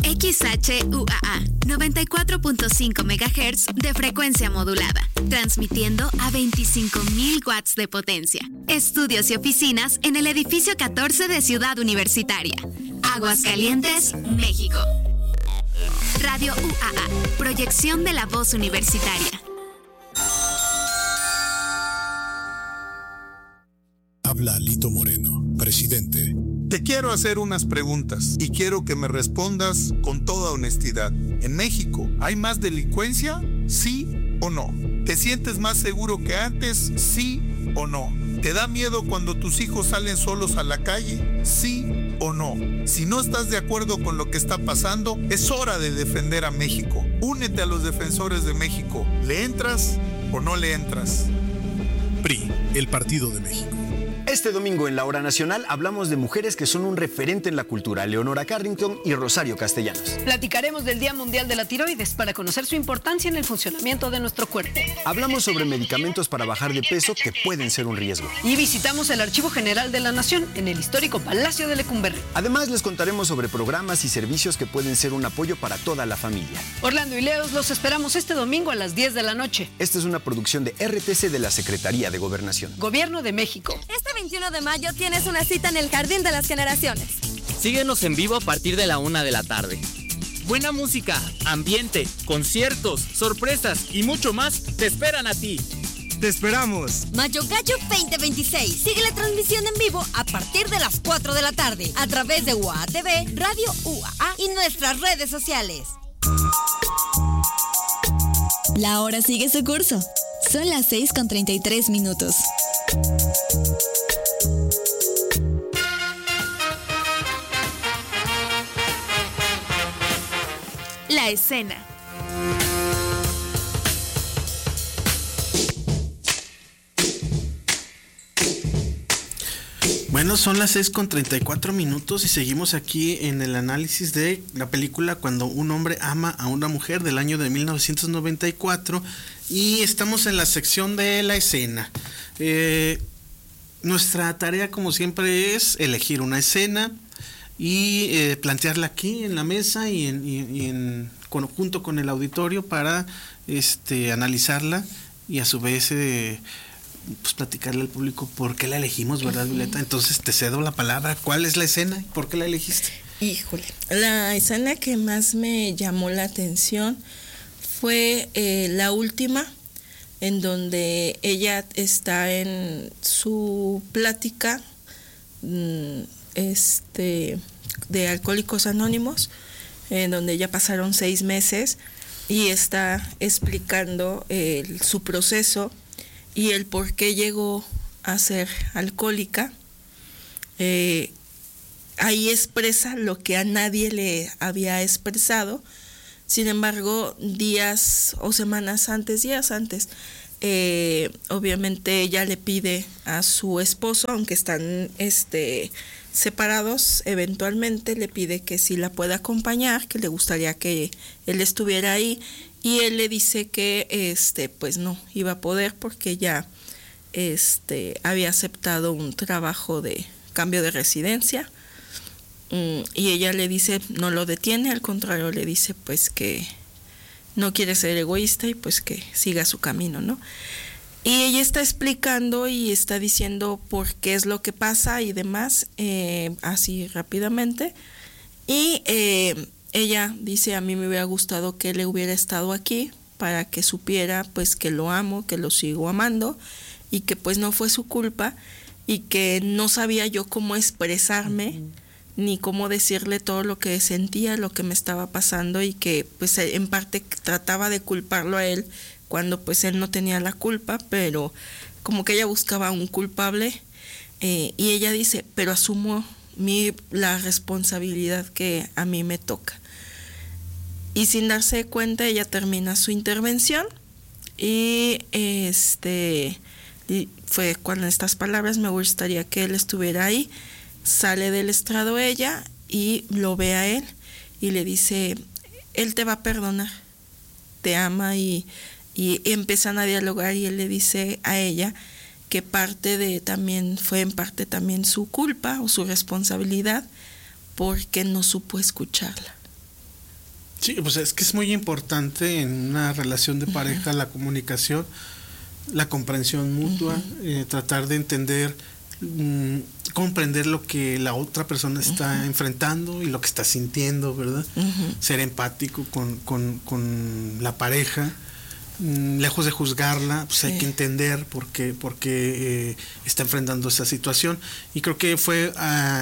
XHUAA 94.5 MHz de frecuencia modulada, transmitiendo a 25.000 watts de potencia. Estudios y oficinas en el edificio 14 de Ciudad Universitaria, Aguascalientes, México. Radio UAA, proyección de la voz universitaria. Habla Lito Moreno, presidente. Te quiero hacer unas preguntas y quiero que me respondas con toda honestidad. ¿En México hay más delincuencia? ¿Sí o no? ¿Te sientes más seguro que antes? ¿Sí o no? ¿Te da miedo cuando tus hijos salen solos a la calle? ¿Sí o no? Si no estás de acuerdo con lo que está pasando, es hora de defender a México. Únete a los defensores de México. ¿Le entras o no le entras? PRI, el Partido de México. Este domingo en la Hora Nacional hablamos de mujeres que son un referente en la cultura, Leonora Carrington y Rosario Castellanos. Platicaremos del Día Mundial de la Tiroides para conocer su importancia en el funcionamiento de nuestro cuerpo. Hablamos sobre medicamentos para bajar de peso que pueden ser un riesgo. Y visitamos el Archivo General de la Nación en el histórico Palacio de Lecumberri. Además les contaremos sobre programas y servicios que pueden ser un apoyo para toda la familia. Orlando y Leos los esperamos este domingo a las 10 de la noche. Esta es una producción de RTC de la Secretaría de Gobernación. Gobierno de México. Este 21 de mayo tienes una cita en el Jardín de las Generaciones. Síguenos en vivo a partir de la 1 de la tarde. Buena música, ambiente, conciertos, sorpresas y mucho más te esperan a ti. ¡Te esperamos! Mayo Gallo 2026. Sigue la transmisión en vivo a partir de las 4 de la tarde a través de UAA TV, Radio UAA y nuestras redes sociales. La hora sigue su curso. Son las 6:33. La escena. Bueno, son las 6:34 y seguimos aquí en el análisis de la película Cuando un hombre ama a una mujer del año de 1994 y estamos en la sección de la escena. Nuestra tarea, como siempre, es elegir una escena y plantearla aquí en la mesa y junto con el auditorio para analizarla y a su vez pues platicarle al público por qué la elegimos, ¿verdad, Violeta? Entonces te cedo la palabra. ¿Cuál es la escena y por qué la elegiste? Híjole, la escena que más me llamó la atención fue la última, en donde ella está en su plática de Alcohólicos Anónimos, en donde ya pasaron 6 meses y está explicando su proceso y el por qué llegó a ser alcohólica. Ahí expresa lo que a nadie le había expresado. Sin embargo, días antes, obviamente ella le pide a su esposo, aunque están separados, eventualmente le pide que si la puede acompañar, que le gustaría que él estuviera ahí, y él le dice que pues no iba a poder porque ya había aceptado un trabajo de cambio de residencia, y ella le dice, no lo detiene, al contrario le dice pues que no quiere ser egoísta y pues que siga su camino, ¿no? Y ella está explicando y está diciendo por qué es lo que pasa y demás, así rápidamente. Y ella dice, a mí me hubiera gustado que él hubiera estado aquí para que supiera pues que lo amo, que lo sigo amando y que pues no fue su culpa y que no sabía yo cómo expresarme ni cómo decirle todo lo que sentía, lo que me estaba pasando, y que pues en parte trataba de culparlo a él cuando pues él no tenía la culpa, pero como que ella buscaba un culpable, y ella dice, pero asumo la responsabilidad que a mí me toca. Y sin darse cuenta ella termina su intervención y fue con estas palabras, me gustaría que él estuviera ahí. Sale del estrado ella y lo ve a él y le dice, él te va a perdonar, te ama, y empiezan a dialogar, y él le dice a ella que fue en parte también su culpa o su responsabilidad porque no supo escucharla. Sí, pues es que es muy importante en una relación de pareja la comunicación, la comprensión mutua, tratar de entender, comprender lo que la otra persona está enfrentando y lo que está sintiendo, ¿verdad? Ser empático con la pareja, lejos de juzgarla, pues hay que entender por qué está enfrentando esa situación. Y creo que fue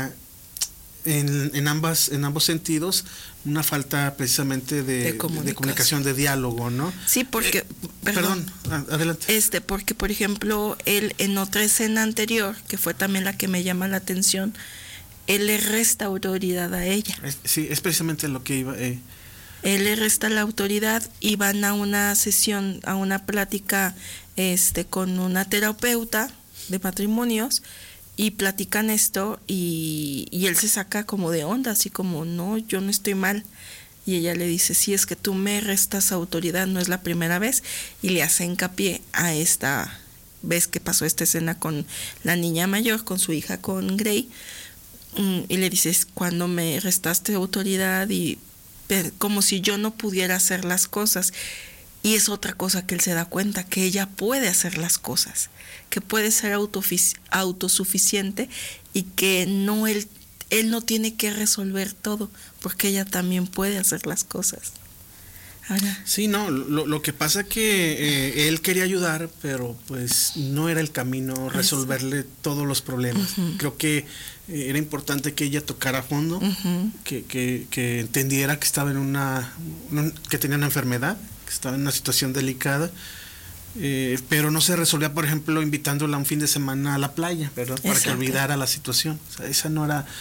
en ambos sentidos una falta precisamente de comunicación, de diálogo, ¿no? Sí, porque perdón, adelante. Porque por ejemplo, él en otra escena anterior, que fue también la que me llama la atención, él le resta autoridad a ella. Sí, es precisamente lo que iba. Él le resta la autoridad y van a una sesión, a una plática con una terapeuta de matrimonios, y platican esto y él se saca como de onda, así como, no, yo no estoy mal. Y ella le dice, sí, es que tú me restas autoridad, no es la primera vez. Y le hace hincapié a esta vez que pasó esta escena con la niña mayor, con su hija, con Grey. Y le dices, cuando me restaste autoridad, y como si yo no pudiera hacer las cosas. Y es otra cosa que él se da cuenta, que ella puede hacer las cosas, que puede ser autosuficiente y que no él no tiene que resolver todo, porque ella también puede hacer las cosas. Ahora. Sí, no, lo que pasa que él quería ayudar, pero pues no era el camino resolverle todos los problemas. Creo que era importante que ella tocara a fondo, que entendiera que estaba que tenía una enfermedad, que estaba en una situación delicada, pero no se resolvía, por ejemplo, invitándola un fin de semana a la playa, ¿verdad? Para que olvidara la situación. O sea, esa no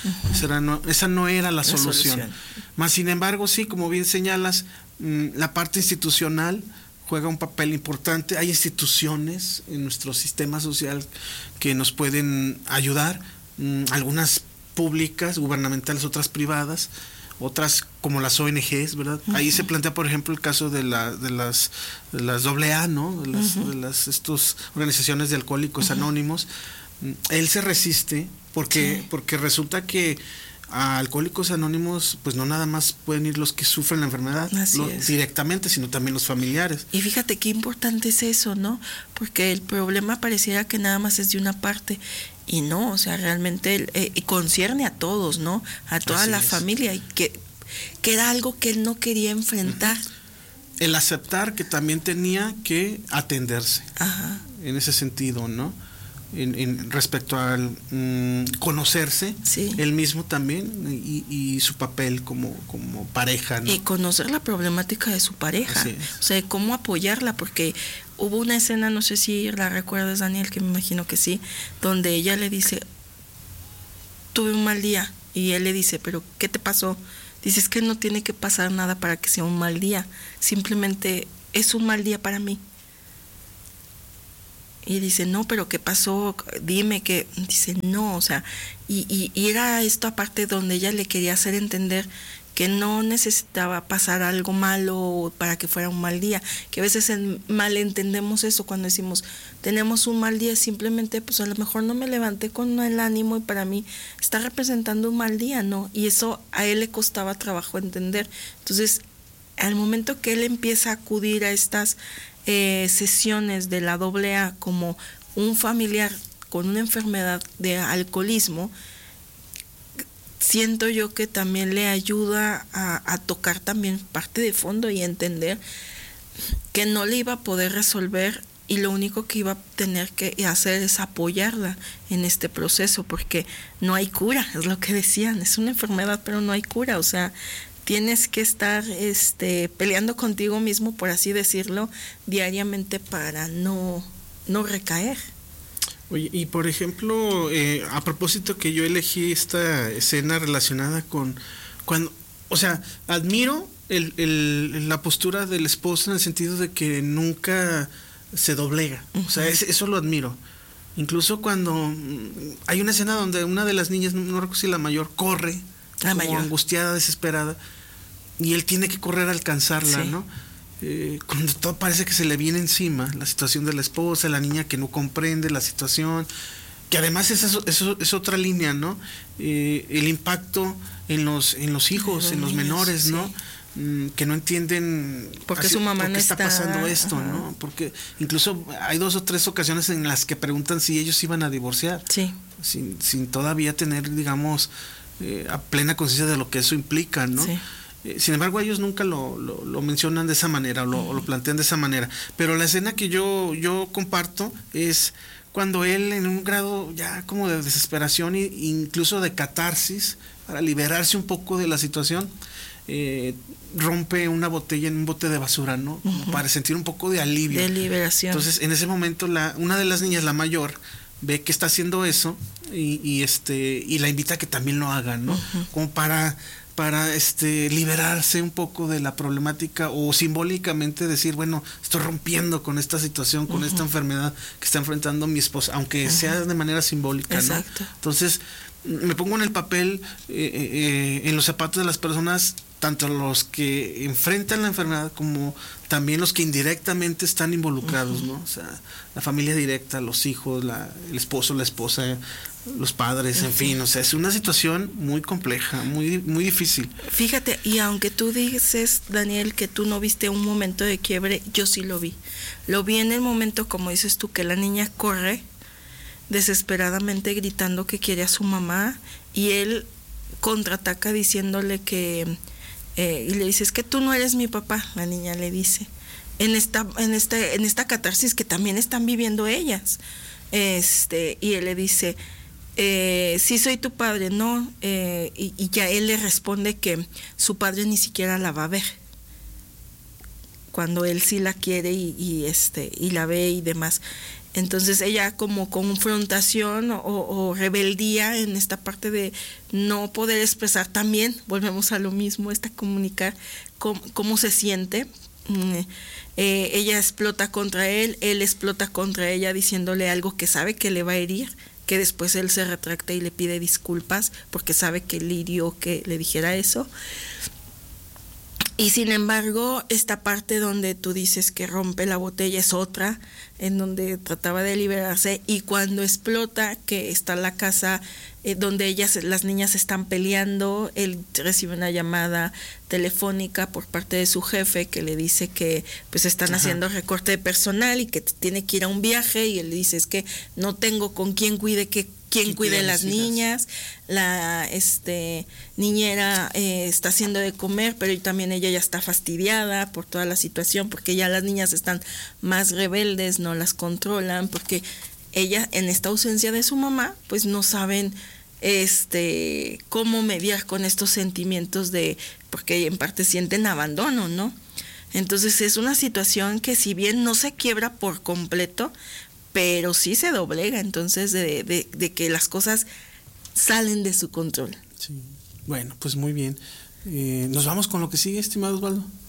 era la solución. Más sin embargo, sí, como bien señalas, la parte institucional juega un papel importante. Hay instituciones en nuestro sistema social que nos pueden ayudar, algunas públicas, gubernamentales, otras privadas, otras como las ONGs, ¿verdad? Ahí se plantea, por ejemplo, el caso de las AA, ¿no? De las organizaciones de alcohólicos anónimos. Él se resiste porque resulta que a Alcohólicos Anónimos pues no nada más pueden ir los que sufren la enfermedad directamente, sino también los familiares. Y fíjate qué importante es eso, ¿no? Porque el problema pareciera que nada más es de una parte. Y no, o sea, realmente concierne a todos, ¿no? A toda la familia, y que era algo que él no quería enfrentar. El aceptar que también tenía que atenderse. En ese sentido, ¿no? En respecto al conocerse, él mismo también, y su papel como pareja, ¿no? Y conocer la problemática de su pareja, o sea, cómo apoyarla, porque hubo una escena, no sé si la recuerdas, Daniel, que me imagino que sí, donde ella le dice, tuve un mal día, y él le dice, pero ¿qué te pasó? Dice, es que no tiene que pasar nada para que sea un mal día, simplemente es un mal día para mí. Y dice, no, pero ¿qué pasó? Dime que... Dice, no, o sea, y era esto aparte donde ella le quería hacer entender que no necesitaba pasar algo malo para que fuera un mal día, que a veces malentendemos eso cuando decimos, tenemos un mal día, simplemente pues a lo mejor no me levanté con el ánimo y para mí está representando un mal día, ¿no? Y eso a él le costaba trabajo entender. Entonces, al momento que él empieza a acudir a estas sesiones de la AA como un familiar con una enfermedad de alcoholismo, siento yo que también le ayuda a tocar también parte de fondo y entender que no le iba a poder resolver, y lo único que iba a tener que hacer es apoyarla en este proceso, porque no hay cura, es lo que decían, es una enfermedad pero no hay cura, o sea, tienes que estar peleando contigo mismo, por así decirlo, diariamente para no recaer. Oye, y por ejemplo, a propósito que yo elegí esta escena relacionada con cuando, o sea, admiro la postura del esposo en el sentido de que nunca se doblega, o sea, eso lo admiro. Incluso cuando hay una escena donde una de las niñas, no recuerdo si la mayor, corre, como angustiada, desesperada, y él tiene que correr a alcanzarla, ¿no? Cuando todo parece que se le viene encima, la situación de la esposa, la niña que no comprende la situación, que además eso es otra línea, ¿no? El impacto en los hijos, en los menores, ¿no? que no entienden porque su mamá por qué no está pasando esto, ¿no? Porque incluso hay 2 o 3 ocasiones en las que preguntan si ellos iban a divorciar, sin todavía tener, digamos, a plena conciencia de lo que eso implica, ¿no? Sin embargo, ellos nunca lo mencionan de esa manera, o lo plantean de esa manera. Pero la escena que yo comparto es cuando él, en un grado ya como de desesperación e incluso de catarsis, para liberarse un poco de la situación, rompe una botella en un bote de basura, ¿no? Para sentir un poco de alivio. De liberación. Entonces, en ese momento, una de las niñas, la mayor, ve que está haciendo eso y la invita a que también lo haga, ¿no? Como para liberarse un poco de la problemática, o simbólicamente decir, bueno, estoy rompiendo con esta situación, con esta enfermedad que está enfrentando mi esposa, aunque sea de manera simbólica, ¿no? Exacto. Entonces, me pongo en el papel, en los zapatos de las personas, tanto los que enfrentan la enfermedad como también los que indirectamente están involucrados, ¿no? O sea, la familia directa, los hijos, el esposo, la esposa, los padres, en fin, o sea, es una situación muy compleja, muy, muy difícil. Fíjate, y aunque tú dices, Daniel, que tú no viste un momento de quiebre, yo sí lo vi. Lo vi en el momento, como dices tú, que la niña corre desesperadamente gritando que quiere a su mamá, y él contraataca diciéndole que y le dice, es que tú no eres mi papá, la niña le dice, en esta catarsis que también están viviendo ellas, y él le dice, sí soy tu padre, no, y ya él le responde que su padre ni siquiera la va a ver, cuando él sí la quiere y la ve y demás. Entonces ella, como confrontación o rebeldía en esta parte de no poder expresar, también volvemos a lo mismo, comunicar cómo se siente. Ella explota contra él explota contra ella diciéndole algo que sabe que le va a herir, que después él se retracta y le pide disculpas porque sabe que le hirió que le dijera eso. Y sin embargo, esta parte donde tú dices que rompe la botella es otra, en donde trataba de liberarse, y cuando explota, que está la casa donde las niñas están peleando, él recibe una llamada telefónica por parte de su jefe que le dice que pues están haciendo recorte de personal y que tiene que ir a un viaje, y él le dice, es que no tengo con quién cuide quién cuide las niñas, la niñera está haciendo de comer, pero también ella ya está fastidiada por toda la situación, porque ya las niñas están más rebeldes, no las controlan, porque ella, en esta ausencia de su mamá, pues no saben cómo mediar con estos sentimientos porque en parte sienten abandono, ¿no? Entonces es una situación que, si bien no se quiebra por completo, pero sí se doblega, entonces, de que las cosas salen de su control. Sí. Bueno, pues muy bien. ¿Nos vamos con lo que sigue, estimado Osvaldo?